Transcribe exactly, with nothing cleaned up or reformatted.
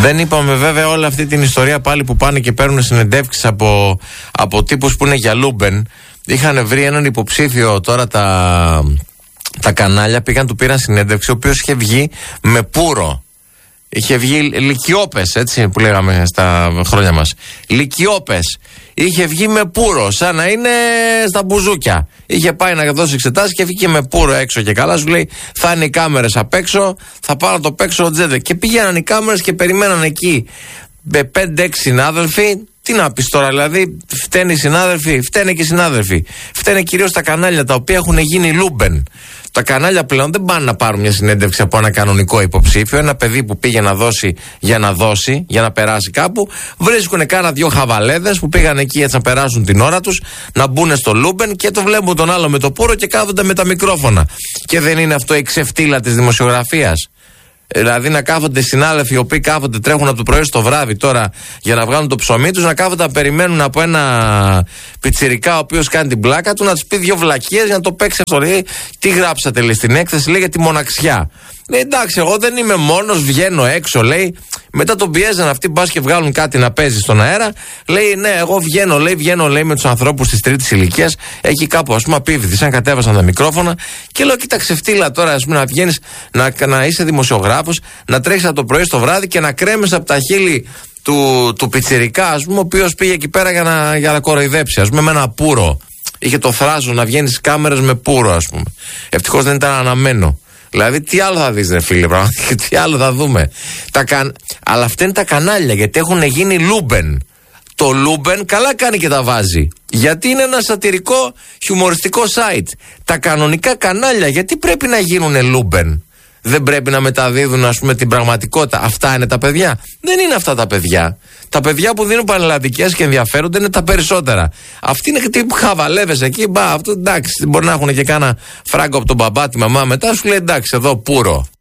Δεν είπαμε βέβαια όλη αυτή την ιστορία πάλι που πάνε και παίρνουν συνεντεύξεις από, από τύπους που είναι για Λούμπεν. Είχαν βρει έναν υποψήφιο τώρα τα, τα κανάλια, πήγαν του πήραν συνέντευξη, ο οποίος είχε βγει με πουρο. Είχε βγει λυκιόπες, έτσι που λέγαμε στα χρόνια μας. Λυκιόπες. Είχε βγει με πουρο, σαν να είναι στα μπουζούκια. Είχε πάει να δώσει εξετάσεις και βγήκε με πουρο έξω και καλά. Σου λέει: θα είναι οι κάμερες απ' έξω, θα πάω να το παίξω τζέντε. Και πήγαιναν οι κάμερες και περιμέναν εκεί με πέντε έξι συνάδελφοι. Τι να πεις τώρα, δηλαδή, φταίνε οι συνάδελφοι, φταίνε και οι συνάδελφοι. Φταίνε κυρίως τα κανάλια τα οποία έχουν γίνει Λούμπεν. Τα κανάλια πλέον δεν πάνε να πάρουν μια συνέντευξη από ένα κανονικό υποψήφιο, ένα παιδί που πήγε να δώσει για να δώσει, για να περάσει κάπου. Βρίσκουν κάνα δυο χαβαλέδες που πήγαν εκεί έτσι να περάσουν την ώρα τους, να μπουν στο Λούμπεν και το βλέπουν τον άλλο με το πουρο και κάθονται με τα μικρόφωνα. Και δεν είναι αυτό η ξεφτύλα της δημοσιογραφίας? Δηλαδή να κάθονται συνάδελφοι οι οποίοι κάθονται, τρέχουν από το πρωί στο βράδυ τώρα για να βγάλουν το ψωμί τους, να κάθονται να περιμένουν από ένα πιτσιρικά ο οποίος κάνει την πλάκα του να τους πει δύο βλακίες για να το παίξει αυτό. Λέει, τι γράψατε, λέει, στην έκθεση, λέει, για τη μοναξιά. Λέει, εντάξει, εγώ δεν είμαι μόνος, βγαίνω έξω, λέει. Μετά τον πιέζαν αυτοί, μπας και βγάλουν κάτι να παίζει στον αέρα. Λέει, ναι, εγώ βγαίνω, λέει, βγαίνω, λέει, με τους ανθρώπους της τρίτης ηλικίας. Εκεί κάπου, ας πούμε, απίβδησαν, κατέβασαν τα μικρόφωνα. Και λέω, κοίταξε, φτύλα τώρα, ας πούμε, να βγαίνεις, να, να είσαι δημοσιογράφος, να τρέχεις από το πρωί στο βράδυ και να κρέμεις από τα χείλη του, του πιτσιρικά, ας πούμε, ο οποίος πήγε εκεί πέρα για να, για να κοροϊδέψει, ας πούμε, με ένα πουρο. Είχε το θράσο να βγαίνει στις κάμερες με πουρο, ας πούμε. Ευτυχώς δεν ήταν αναμένο. Δηλαδή, τι άλλο θα δεις, ρε φίλε, πραγματικά, τι άλλο θα δούμε. Τα καν... Αλλά αυτά είναι τα κανάλια, γιατί έχουν γίνει Λούμπεν. Το Λούμπεν καλά κάνει και τα βάζει. Γιατί είναι ένα σατυρικό, χιουμοριστικό site. Τα κανονικά κανάλια, γιατί πρέπει να γίνουν Λούμπεν? Δεν πρέπει να μεταδίδουν, ας πούμε, την πραγματικότητα? Αυτά είναι τα παιδιά? Δεν είναι αυτά τα παιδιά. Τα παιδιά που δίνουν πανελλαδικές και ενδιαφέρονται είναι τα περισσότερα. Αυτοί είναι τύπου χαβαλεύες εκεί. Μπα, αυτό εντάξει, μπορεί να έχουν και κάνα φράγκο από τον μπαμπά, τη μαμά μετά. Σου λέει εντάξει, εδώ πουρο.